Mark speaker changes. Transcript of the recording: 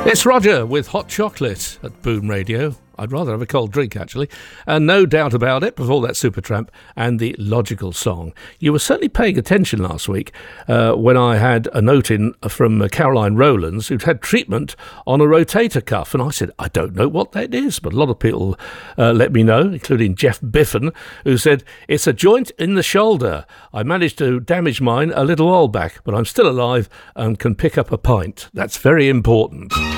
Speaker 1: It's Roger with Hot Chocolate at Boom Radio. I'd rather have a cold drink, actually. And no doubt about it, before that Supertramp and the Logical Song. You were certainly paying attention last week when I had a note in from Caroline Rowlands, who'd had treatment on a rotator cuff. And I said, I don't know what that is. But a lot of people let me know, including Jeff Biffin, who said, it's a joint in the shoulder. I managed to damage mine a little while back, but I'm still alive and can pick up a pint. That's very important.